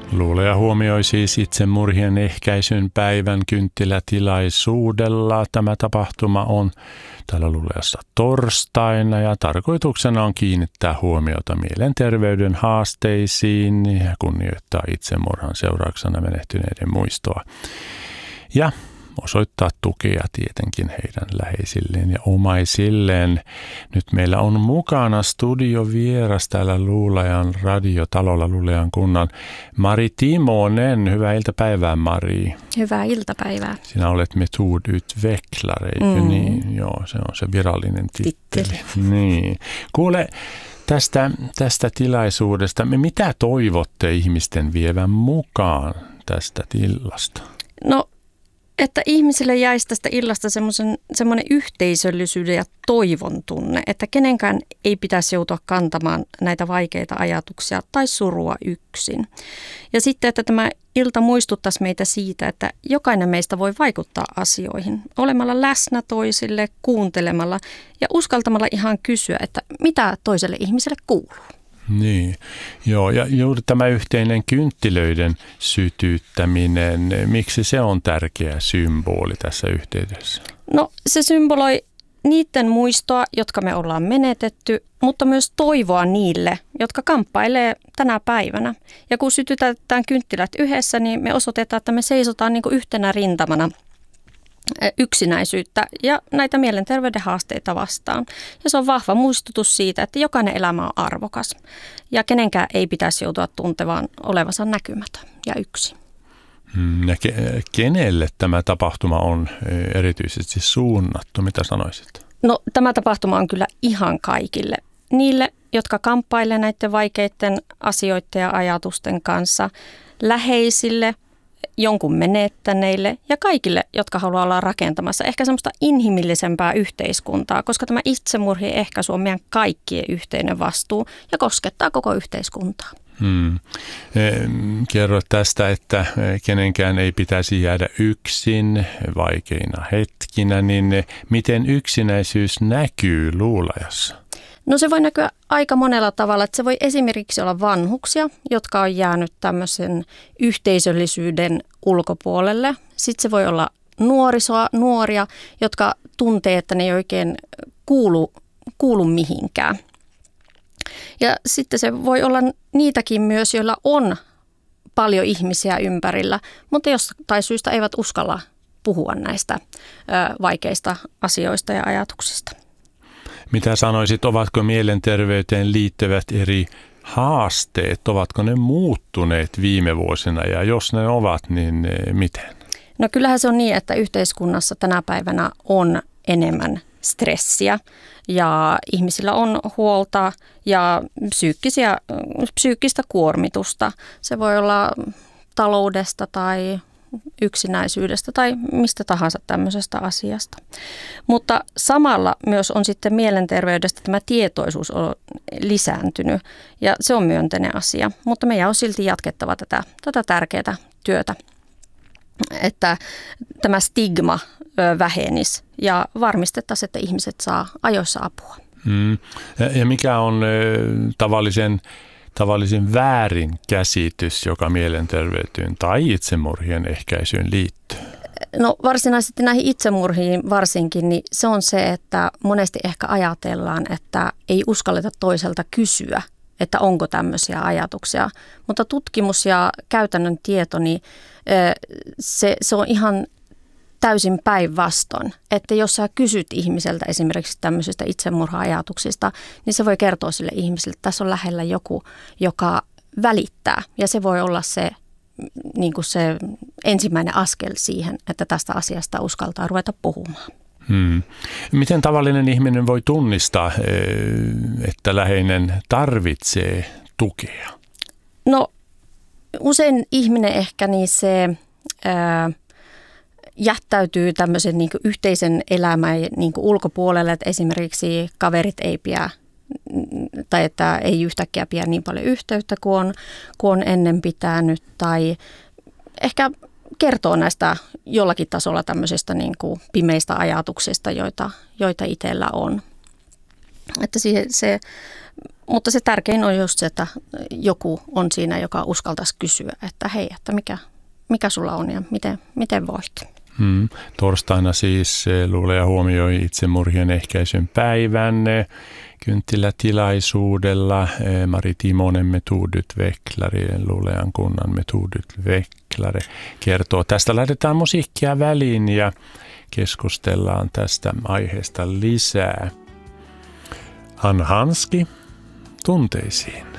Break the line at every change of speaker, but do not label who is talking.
Luuleja huomioi siis itsemurhien ehkäisyn päivän kynttilätilaisuudella. Tämä tapahtuma on täällä Luuleassa torstaina ja tarkoituksena on kiinnittää huomiota mielenterveyden haasteisiin ja kunnioittaa itsemurhan seurauksena menehtyneiden muistoa. Ja osoittaa tukea tietenkin heidän läheisilleen ja omaisilleen. Nyt meillä on mukana studiovieras täällä Luulajan radiotalolla Luulajan kunnan Mari Timonen. Hyvää iltapäivää, Mari.
Hyvää iltapäivää.
Sinä olet metodutvecklar, eikö niin? Joo, se on se virallinen titteli. Niin. Kuule, tästä tilaisuudesta, mitä toivotte ihmisten vievän mukaan tästä illasta?
No, että ihmisille jäisi tästä illasta semmoinen yhteisöllisyyden ja toivon tunne, että kenenkään ei pitäisi joutua kantamaan näitä vaikeita ajatuksia tai surua yksin. Ja sitten, että tämä ilta muistuttaisi meitä siitä, että jokainen meistä voi vaikuttaa asioihin olemalla läsnä toisille, kuuntelemalla ja uskaltamalla ihan kysyä, että mitä toiselle ihmiselle kuuluu.
Niin, joo, ja juuri tämä yhteinen kynttilöiden sytyttäminen, miksi se on tärkeä symboli tässä yhteydessä?
No, se symboloi niiden muistoa, jotka me ollaan menetetty, mutta myös toivoa niille, jotka kamppailee tänä päivänä. Ja kun sytytetään kynttilät yhdessä, niin me osoitetaan, että me seisotaan niin kuin yhtenä rintamana yksinäisyyttä ja näitä mielenterveyden haasteita vastaan. Ja se on vahva muistutus siitä, että jokainen elämä on arvokas ja kenenkään ei pitäisi joutua tuntemaan olevansa näkymätön ja yksin.
Ja kenelle tämä tapahtuma on erityisesti suunnattu? Mitä sanoisit?
No, tämä tapahtuma on kyllä ihan kaikille. Niille, jotka kamppailevat näiden vaikeiden asioiden ja ajatusten kanssa, läheisille, jonkun menettäneille ja kaikille, jotka haluaa olla rakentamassa ehkä semmoista inhimillisempää yhteiskuntaa, koska tämä itsemurhien ehkäisy on meidän kaikkien yhteinen vastuu ja koskettaa koko yhteiskuntaa.
Kerro tästä, että kenenkään ei pitäisi jäädä yksin vaikeina hetkinä, niin miten yksinäisyys näkyy Luulajassa?
No, se voi näkyä aika monella tavalla, että se voi esimerkiksi olla vanhuksia, jotka on jäänyt tämmöisen yhteisöllisyyden ulkopuolelle. Sitten se voi olla nuoria, jotka tuntee, että ne ei oikein kuulu mihinkään. Ja sitten se voi olla niitäkin myös, joilla on paljon ihmisiä ympärillä, mutta jostain syystä eivät uskalla puhua näistä vaikeista asioista ja ajatuksista.
Mitä sanoisit, ovatko mielenterveyteen liittyvät eri haasteet, ovatko ne muuttuneet viime vuosina ja jos ne ovat, niin miten?
No, kyllähän se on niin, että yhteiskunnassa tänä päivänä on enemmän stressiä ja ihmisillä on huolta ja psyykkistä kuormitusta. Se voi olla taloudesta tai yksinäisyydestä tai mistä tahansa tämmöisestä asiasta. Mutta samalla myös on sitten mielenterveydestä tämä tietoisuus on lisääntynyt ja se on myönteinen asia. Mutta meidän on silti jatkettava tätä tärkeää työtä, että tämä stigma vähenisi ja varmistettaisiin, että ihmiset saa ajoissa apua.
Ja mikä on tavallisin väärinkäsitys, joka mielenterveyteen tai itsemurhien ehkäisyyn liittyy?
No, varsinaisesti näihin itsemurhiin varsinkin, niin se on se, että monesti ehkä ajatellaan, että ei uskalleta toiselta kysyä, että onko tämmöisiä ajatuksia. Mutta tutkimus ja käytännön tieto, niin se on ihan täysin päinvastoin, että jos sä kysyt ihmiseltä esimerkiksi tämmöisistä itsemurha-ajatuksista, niin se voi kertoa sille ihmiselle, että tässä on lähellä joku, joka välittää. Ja se voi olla se, niin kuin se ensimmäinen askel siihen, että tästä asiasta uskaltaa ruveta puhumaan.
Miten tavallinen ihminen voi tunnistaa, että läheinen tarvitsee tukea?
No, usein ihminen ehkä niin se jättäytyy tämmöisen niin kuin yhteisen elämän niin kuin ulkopuolelle, että esimerkiksi kaverit ei pidä tai että ei yhtäkkiä pidä niin paljon yhteyttä kuin on ennen pitänyt tai ehkä kertoo näistä jollakin tasolla tämmöisistä niin kuin pimeistä ajatuksista, joita itsellä on. Että se Mutta se tärkein on just se, että joku on siinä, joka uskaltaisi kysyä, että hei, että mikä sulla on ja miten voit.
Torstaina siis Luuleja huomioi itsemurhien ehkäisyn päivän kynttilätilaisuudella. Mari Timonen Metodut Vecklare, Luulejan kunnan Metodut Vecklare, kertoo. Tästä laitetaan musiikkia väliin ja keskustellaan tästä aiheesta lisää. Anna Hanski tunteisiin.